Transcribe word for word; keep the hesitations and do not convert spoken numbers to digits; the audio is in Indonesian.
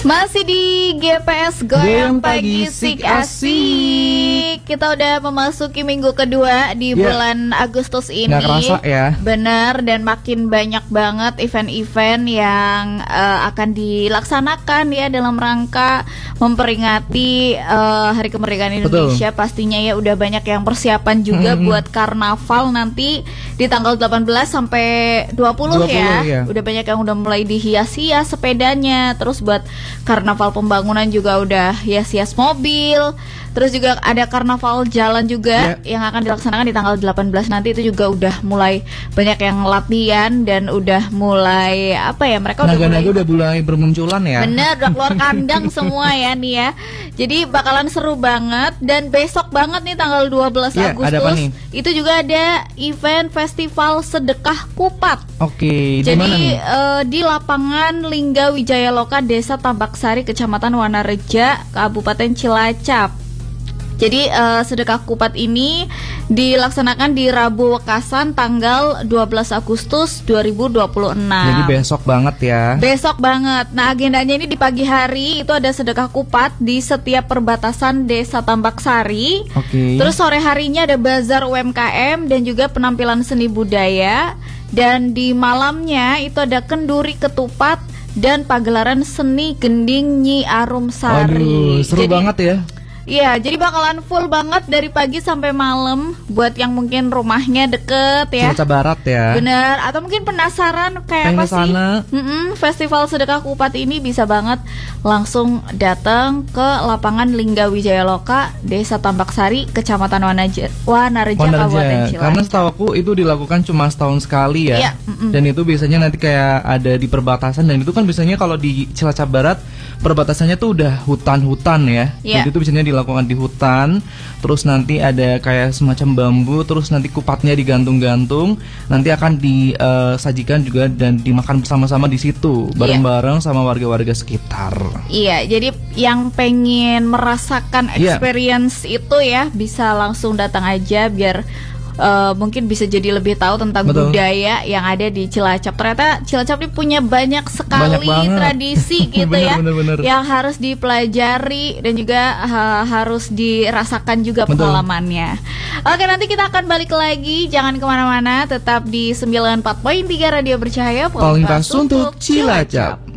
Masih di G P S Goyang Pagi Sik Asik. Kita udah memasuki minggu kedua di yeah. bulan Agustus ini. Nggak kerasa ya. Bener, dan makin banyak banget event-event yang uh, akan dilaksanakan ya dalam rangka memperingati uh, Hari Kemerdekaan Indonesia. Betul. Pastinya ya udah banyak yang persiapan juga mm-hmm. buat karnaval nanti di tanggal delapan belas sampai dua puluh, dua puluh ya. ya. Udah banyak yang udah mulai dihias-hias sepedanya. Terus buat karnaval pembangunan juga udah hias-hias mobil. Terus juga ada karnaval jalan juga yeah. yang akan dilaksanakan di tanggal delapan belas nanti. Itu juga udah mulai banyak yang latihan dan udah mulai apa ya, mereka udah naga-naga mulai udah mulai bermunculan ya. Bener, udah keluar kandang semua ya nih ya. Jadi bakalan seru banget. Dan besok banget nih tanggal dua belas yeah, Agustus itu juga ada event festival sedekah kupat. Oke, okay, jadi uh, di lapangan Lingga Wijaya Loka, Desa Tambaksari, Kecamatan Wanareja, Kabupaten Cilacap. Jadi uh, sedekah kupat ini dilaksanakan di Rabu Wekasan tanggal dua belas Agustus dua ribu dua puluh enam. Jadi besok banget ya. Besok banget. Nah, agendanya ini di pagi hari itu ada sedekah kupat di setiap perbatasan Desa Tambaksari. Oke. Okay. Terus sore harinya ada bazar U M K M dan juga penampilan seni budaya. Dan di malamnya itu ada kenduri ketupat dan pagelaran seni gending Nyi Arum Sari. Waduh, seru Jadi, banget ya. Iya, jadi bakalan full banget dari pagi sampai malam. Buat yang mungkin rumahnya deket ya, Cilacap Barat ya. Bener, atau mungkin penasaran kayak Pengen apa sih Mm-mm, Festival Sedekah Kupat ini, bisa banget langsung datang ke lapangan Lingga Wijaya Loka, Desa Tambaksari, Kecamatan Wanareja, Wanareja, Kabupaten Cilacap. Karena setahu aku itu dilakukan cuma setahun sekali ya. Iya, dan itu biasanya nanti kayak ada di perbatasan. Dan itu kan biasanya kalau di Cilacap Barat perbatasannya tuh udah hutan-hutan ya. Iya. Jadi itu biasanya dilakukan di hutan. Terus nanti ada kayak semacam bambu. Terus nanti kupatnya digantung-gantung. Nanti akan disajikan juga dan dimakan bersama-sama di situ bareng-bareng sama warga-warga sekitar. Iya, jadi yang pengen merasakan experience yeah. itu ya bisa langsung datang aja biar Uh, mungkin bisa jadi lebih tahu tentang Betul. budaya yang ada di Cilacap. Ternyata Cilacap ini punya banyak sekali banyak tradisi gitu bener, ya bener, bener. yang harus dipelajari dan juga uh, harus dirasakan juga Betul. pengalamannya. Oke, nanti kita akan balik lagi. Jangan kemana-mana, tetap di sembilan puluh empat koma tiga Radio Bercahaya, Paling pas untuk Cilacap.